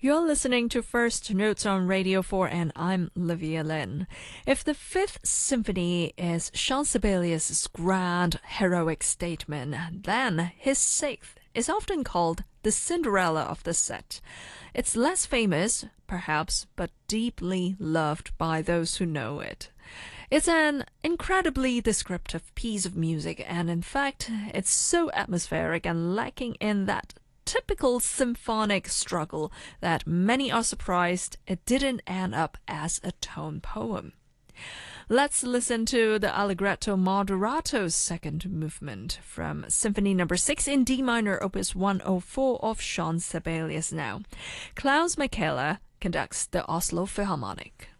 You're listening to First Notes on Radio 4 and I'm Livia Lin. If the Fifth Symphony is Jean Sibelius' grand heroic statement, then his Sixth is often called the Cinderella of the set. It's less famous, perhaps, but deeply loved by those who know it. It's an incredibly descriptive piece of music, and in fact, it's so atmospheric and lacking in that typical symphonic struggle that many are surprised it didn't end up as a tone poem. Let's listen to the Allegretto Moderato's second movement from Symphony No. 6 in D minor, Opus 104 of Jean Sibelius now. Klaus Michaela conducts the Oslo Philharmonic.